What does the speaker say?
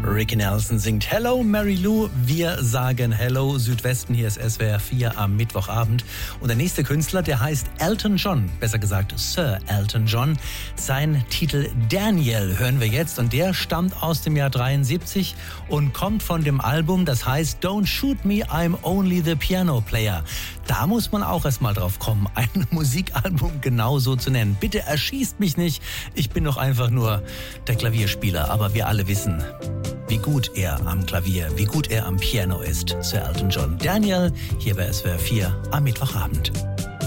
Ricky Nelson singt Hello Mary Lou. Wir sagen Hello Südwesten. Hier ist SWR 4 am Mittwochabend. Und der nächste Künstler, der heißt Elton John. Besser gesagt Sir Elton John. Sein Titel Daniel hören wir jetzt. Und der stammt aus dem Jahr 73 und kommt von dem Album, das heißt Don't Shoot Me, I'm Only the Piano Player. Da muss man auch erst mal drauf kommen, ein Musikalbum genauso zu nennen. Bitte erschießt mich nicht. Ich bin doch einfach nur der Klavierspieler. Aber wir alle wissen, wie gut er am Klavier, wie gut er am Piano ist, Sir Elton John. Daniel, hier bei SWR 4 am Mittwochabend.